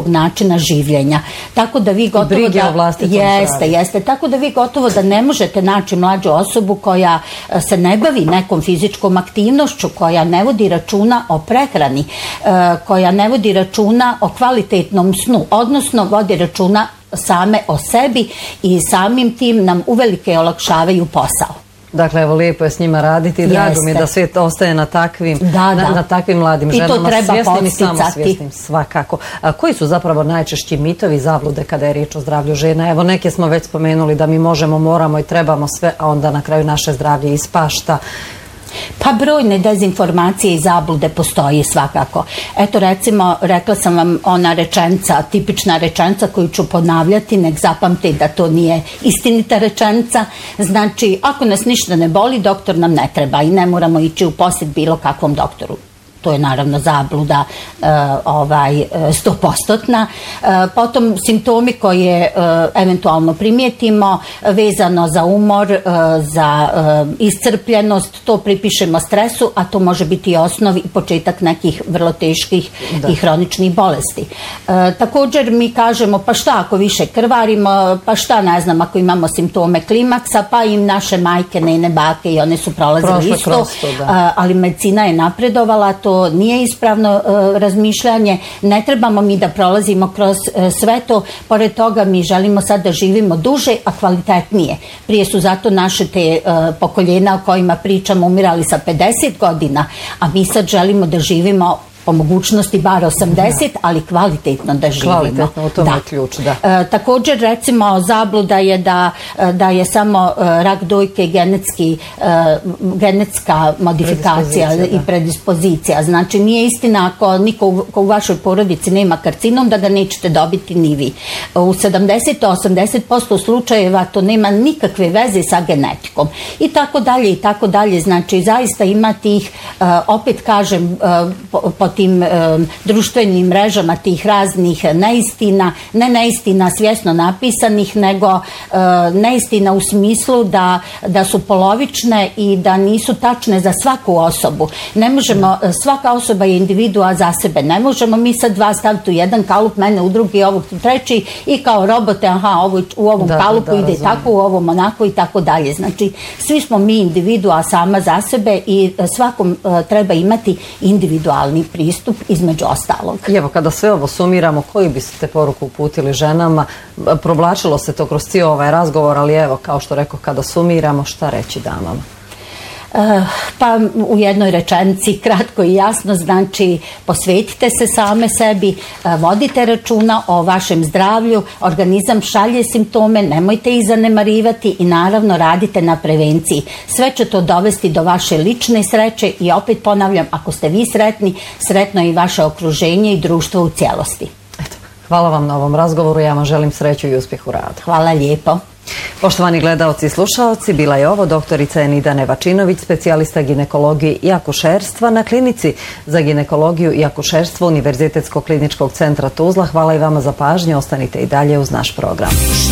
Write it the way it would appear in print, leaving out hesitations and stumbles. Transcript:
zdravog načina življenja. Tako da vi gotovo brige o vlastitom zdravlju. Jeste. Tako da vi gotovo da ne možete naći mlađu osobu koja se ne bavi nekom fizičkom aktivnošću, koja ne vodi računa o prehrani, koja ne vodi računa o kvalitetnom snu, odnosno vodi računa same o sebi i samim tim nam uvelike olakšavaju posao. Dakle, evo, lijepo je s njima raditi i drago mi je da svijet ostaje na takvim, na takvim mladim ženama. I to treba svjesnim i podsticati. samosvjesnim, svakako. Koji su zapravo najčešći mitovi i zablude kada je riječ o zdravlju žena? Evo, neke smo već spomenuli da mi možemo, moramo i trebamo sve, a onda na kraju naše zdravlje ispašta. Pa brojne dezinformacije i zablude postoji svakako. Eto recimo, rekla sam vam ona rečenica, tipična rečenica koju ću ponavljati, nek zapamti da to nije istinita rečenica. Znači, ako nas ništa ne boli, doktor nam ne treba i ne moramo ići u posjet bilo kakvom doktoru. To je naravno zabluda 100%. Potom simptomi koje eventualno primijetimo vezano za umor, za iscrpljenost, to pripišemo stresu, a to može biti i osnov i početak nekih vrlo teških i hroničnih bolesti. Također mi kažemo pa šta ako više krvarimo, pa šta ne znam ako imamo simptome klimaksa, pa im naše majke, nene, bake i one su prolazile isto, ali medicina je napredovala, to nije ispravno razmišljanje, ne trebamo mi da prolazimo kroz sve to, pored toga mi želimo sad da živimo duže, a kvalitetnije. Prije su zato naše te pokoljena o kojima pričamo umirali sa 50 godina, a mi sad želimo da živimo po mogućnosti bar 80, ali kvalitetno da živimo. Kvalitetno, u tome je ključ, da. Također, recimo, zabluda je da je samo rak dojke genetska modifikacija i predispozicija. Znači, nije istina ako niko u vašoj porodici nema karcinom, da ga nećete dobiti ni vi. U 70-80% slučajeva to nema nikakve veze sa genetikom. I tako dalje, i tako dalje. Znači, zaista ima tih, opet kažem, po tim društvenim mrežama tih raznih neistina, ne neistina svjesno napisanih, nego neistina u smislu da su polovične i da nisu tačne za svaku osobu. Ne možemo, svaka osoba je individua za sebe. Ne možemo mi sad dva staviti u jedan kalup, mene u drugi, ovog u treći i kao robote, aha, u ovom kalupu ide tako, u ovom onako i tako dalje. Znači, svi smo mi individua sama za sebe i svakom treba imati individualni pristup između ostalog. I evo, kada sve ovo sumiramo, koji biste poruku uputili ženama? Provlačilo se to kroz cijeli ovaj razgovor, ali evo, kao što rekao, kada sumiramo, šta reći damama? Pa u jednoj rečenici, kratko i jasno, znači posvetite se same sebi, vodite računa o vašem zdravlju, organizam šalje simptome, nemojte ih zanemarivati i naravno radite na prevenciji. Sve će to dovesti do vaše lične sreće i opet ponavljam, ako ste vi sretni, sretno je i vaše okruženje i društvo u cijelosti. Eto, hvala vam na ovom razgovoru, ja vam želim sreću i uspjeh u radu. Hvala lijepo. Poštovani gledaoci i slušaoci, bila je ovo doktorica Enida Nevačinović, specijalista ginekologije i akušerstva na klinici za ginekologiju i akušerstvo Univerzitetskog kliničkog centra Tuzla. Hvala i vama za pažnju, ostanite i dalje uz naš program.